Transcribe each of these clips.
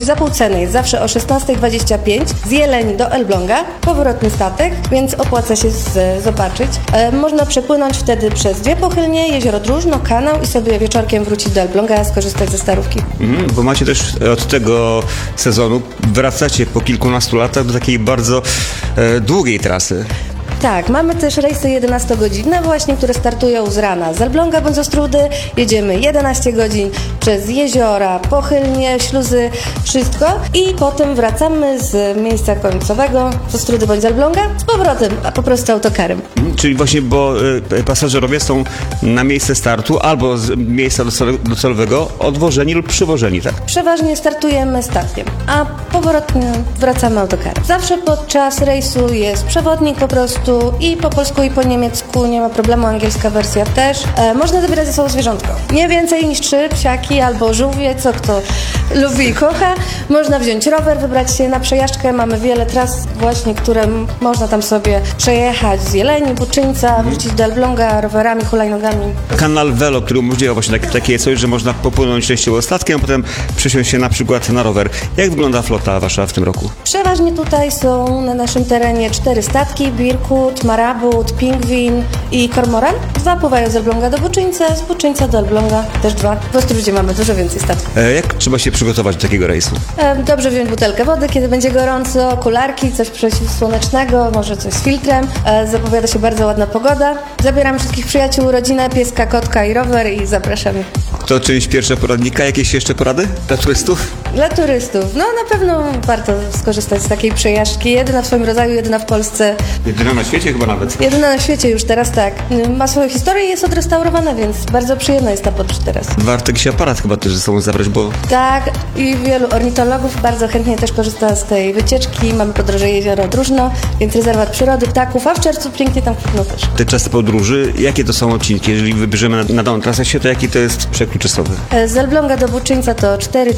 za pół ceny jest zawsze o 16:25 z Jeleni do Elbląga, powrotny statek, więc opłaca się zobaczyć. Można przepłynąć wtedy przez dwie pochylnie, jezioro Dróżno, kanał i sobie wieczorkiem wrócić do Elbląga, skorzystać ze starówki. Bo macie też od tego sezonu, wracacie po kilkunastu latach do takiej bardzo długiej trasy. Tak, mamy też rejsy 11-godzinne właśnie, które startują z rana z Elbląga bądź Ostródy. Jedziemy 11 godzin przez jeziora, pochylnie, śluzy, wszystko i potem wracamy z miejsca końcowego z Ostródy bądź z Elbląga z powrotem, a po prostu autokarem. Czyli właśnie, bo pasażerowie są na miejsce startu albo z miejsca docelowego odwożeni lub przywożeni, tak? Przeważnie startujemy statkiem, a powrotnie wracamy autokarem. Zawsze podczas rejsu jest przewodnik po prostu i po polsku i po niemiecku, nie ma problemu, angielska wersja też. Można zabierać ze sobą zwierzątko. Nie więcej niż 3 psiaki albo żółwie, co kto lubi i kocha. Można wziąć rower, wybrać się na przejażdżkę. Mamy wiele tras właśnie, które można tam sobie przejechać z Jeleni, Buczyńca, wrócić do Elbląga rowerami, hulajnogami. Kanal Velo, który umożliwia właśnie takie coś, że można popłynąć częściowo statkiem, a potem przesiąść się na przykład na rower. Jak wygląda flota wasza w tym roku? Przeważnie tutaj są na naszym terenie 4 statki, Birkut, Marabut, Pingwin i Kormoran. 2 pływają z Elbląga do Buczyńca, z Buczyńca do Elbląga też 2. W Ostródzie mamy dużo więcej statków. Jak trzeba się przygotować do takiego rejsu? Dobrze wziąć butelkę wody, kiedy będzie gorąco, okularki, coś przeciwsłonecznego, może coś z filtrem. Zapowiada się bardzo ładna pogoda. Zabieramy wszystkich przyjaciół, rodzinę, pieska, kotka i rower i zapraszamy. To część pierwsza poradnika. Jakieś jeszcze porady dla turystów? Dla turystów, no na pewno warto skorzystać z takiej przejażdżki. Jedyna w swoim rodzaju, jedyna w Polsce. Jedyna na świecie chyba nawet. Jedyna na świecie już teraz, tak. Ma swoją historię i jest odrestaurowana, więc bardzo przyjemna jest ta podróż teraz. Warto jakiś aparat chyba też ze sobą zabrać, bo... Tak, i wielu ornitologów bardzo chętnie też korzysta z tej wycieczki. Mamy po drodze jezioro Dróżno, więc rezerwat przyrody, ptaków, a w czerwcu pięknie tam kwitną też. Te czasy podróży, jakie to są odcinki? Jeżeli wybierzemy na daną trasę się, to jaki to jest przekrój czasowy? Z Elbląga do Buczyńca to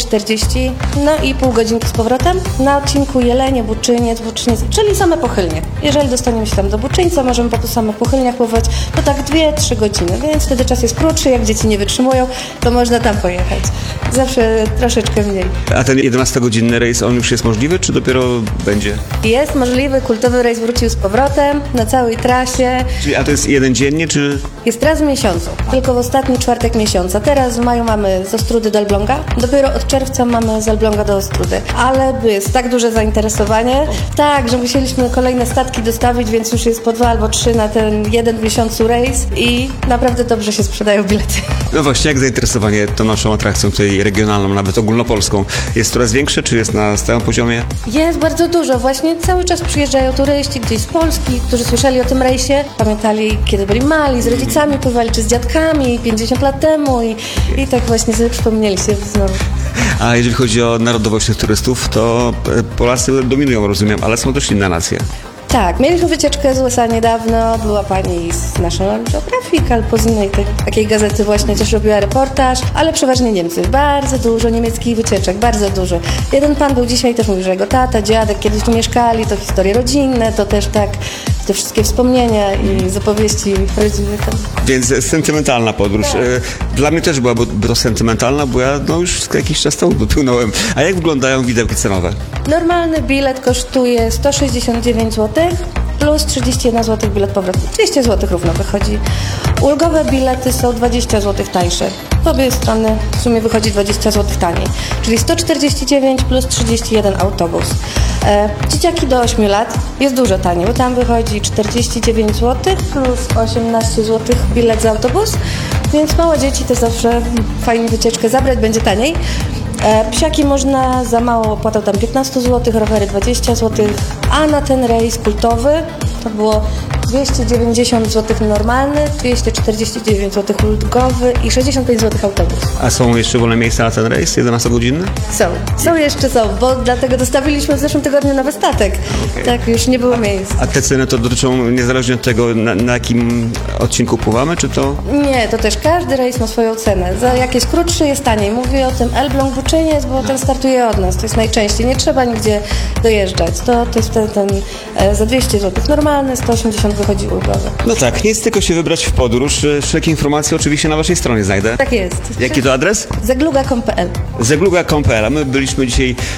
4:40, no i pół godzinki z powrotem. Na odcinku Jelenie, Buczyniec, czyli same pochylnie. Jeżeli dostaniemy się tam do Buczyńca, możemy po prostu samych pochylniach pływać, to tak 2-3 godziny, więc wtedy czas jest krótszy, jak dzieci nie wytrzymują, to można tam pojechać. Zawsze troszeczkę mniej. A ten 11-godzinny rejs, on już jest możliwy, czy dopiero będzie? Jest możliwy, kultowy rejs wrócił z powrotem na całej trasie. Czyli, a to jest jeden dziennie, czy... Jest raz w miesiącu, tylko w ostatni czwartek miesiąca. Teraz w maju mamy z Ostródy do Elbląga, dopiero od czerwca mamy z Elbląga do Ostródy. Ale jest tak duże zainteresowanie, tak, że musieliśmy kolejne statki dostawić, więc już jest po 2 albo 3 na ten jeden w miesiącu rejs i naprawdę dobrze się sprzedają bilety. No właśnie, jak zainteresowanie tą naszą atrakcją tutaj regionalną, nawet ogólnopolską, jest coraz większe, czy jest na stałym poziomie? Jest bardzo dużo. Właśnie cały czas przyjeżdżają turyści gdzieś z Polski, którzy słyszeli o tym rejsie, pamiętali, kiedy byli mali, z rodzicami pływali, czy z dziadkami 50 lat temu i tak właśnie sobie przypomnieli się znowu. A jeżeli chodzi o narodowość tych turystów, to Polacy dominują, rozumiem, ale są też inne nacje. Tak, mieliśmy wycieczkę z USA niedawno, była pani z National Geographic albo z innej takiej gazety właśnie też robiła reportaż, ale przeważnie Niemcy. Bardzo dużo niemieckich wycieczek, bardzo dużo. Jeden pan był dzisiaj, też mówił, że jego tata, dziadek kiedyś tu mieszkali, to historie rodzinne, to też tak te wszystkie wspomnienia i z opowieści rodziny tam. Więc sentymentalna podróż. Dla mnie też byłaby to sentymentalna, bo ja już jakiś czas temu dopłynąłem. A jak wyglądają widełki cenowe? Normalny bilet kosztuje 169 zł plus 31 zł bilet powrotny. 200 zł równo wychodzi. Ulgowe bilety są 20 zł tańsze. W obie strony w sumie wychodzi 20 zł taniej. Czyli 149 plus 31 autobus. Dzieciaki do 8 lat jest dużo taniej, bo tam wychodzi 49 zł plus 18 zł bilet za autobus, więc małe dzieci to zawsze fajnie wycieczkę zabrać, będzie taniej. Psiaki można za mało, opłatą tam 15 zł, rowery 20 zł, a na ten rejs kultowy to było 290 zł normalny, 249 zł ulgowy i 65 zł autobus. A są jeszcze wolne miejsca na ten rejs 11-godzinny? Są jeszcze, bo dlatego dostawiliśmy w zeszłym tygodniu nowy statek. Okay. Tak, już nie było miejsc. A te ceny to dotyczą niezależnie od tego, na jakim odcinku pływamy, czy to? Nie, to też każdy rejs ma swoją cenę. Za jakieś krótszy jest taniej. Mówię o tym Elbląg Buczyniec, bo ten startuje od nas. To jest najczęściej. Nie trzeba nigdzie dojeżdżać. To jest ten za 200 zł normalny, 180 wychodzi ulgowy. No tak, nie jest tylko się wybrać w podróż. Wszelkie informacje oczywiście na waszej stronie znajdę. Tak jest. Jaki to adres? Zegluga.pl. Zegluga.pl. A my byliśmy dzisiaj